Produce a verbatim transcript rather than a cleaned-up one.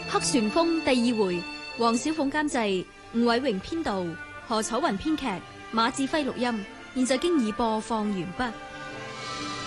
黑旋風第二回，黃小鳳監製，吳偉榮編導，何楚雲編劇，馬志輝錄音。現在經已播放完畢。